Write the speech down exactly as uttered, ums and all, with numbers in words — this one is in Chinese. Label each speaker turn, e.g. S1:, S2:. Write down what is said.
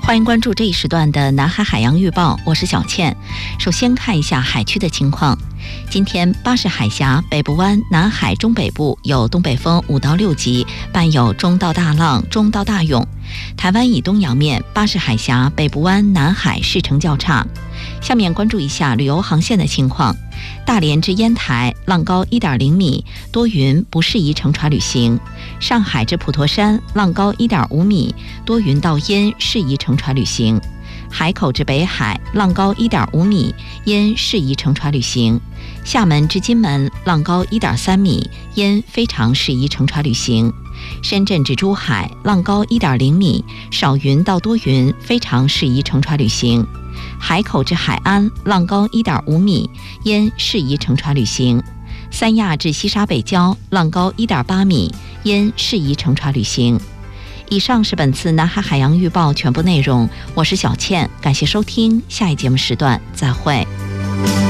S1: 欢迎关注这一时段的南海海洋预报，我是小倩。首先看一下海区的情况。今天巴士海峡、北部湾、南海中北部有东北风五到六级，伴有中到大浪、中到大涌。台湾以东洋面，巴士海峡、北部湾、南海势成较差。下面关注一下旅游航线的情况。大连至烟台浪高一点零米，多云，不适宜乘船旅行。上海至普陀山浪高一点五米，多云到阴，适宜乘船旅行。海口至北海浪高一点五米，阴，适宜乘船旅行。厦门至金门浪高一点三米，阴，非常适宜乘船旅行。深圳至珠海浪高一点零米，少云到多云，非常适宜乘船旅行。海口至海安浪高一点五米，阴，适宜乘船旅行。三亚至西沙北礁浪高一点八米，阴，适宜乘船旅行。以上是本次南海海洋预报全部内容，我是小倩，感谢收听，下一节目时段再会。